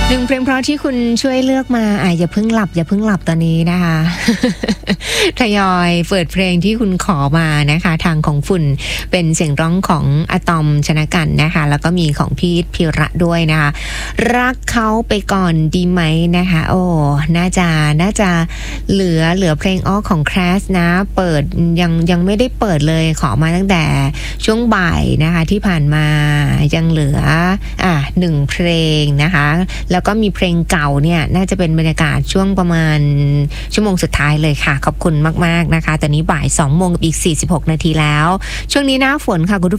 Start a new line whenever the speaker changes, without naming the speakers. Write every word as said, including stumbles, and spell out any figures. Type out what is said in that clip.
หนึ่งเพลงเพราะที่คุณช่วยเลือกมาอ่ะอย่าเพิ่งหลับอย่าเพิ่งหลับตอนนี้นะคะ ทยอยเปิดเพลงที่คุณขอมานะคะทางของฝุ่นเป็นเสียงร้องของอะตอมชนะกันนะคะแล้วก็มีของพีทพิระด้วยนะคะรักเขาไปก่อนดีไหมนะคะโอ้น่าจะน่าจะเหลือเหลือเพลงอ้อของแคสนะเปิดยังยังไม่ได้เปิดเลยขอมาตั้งแต่ช่วงบ่ายนะคะที่ผ่านมายังเหลืออ่ะหนึ่งเพลงนะคะแล้วก็มีเพลงเก่าเนี่ยน่าจะเป็นบรรยากาศช่วงประมาณชั่วโมงสุดท้ายเลยค่ะขอบคุณมากๆนะคะตอนนี้บ่ายสองโมงกับอีกสี่สิบหกนาทีแล้วช่วงนี้หน้าฝนค่ะคุณ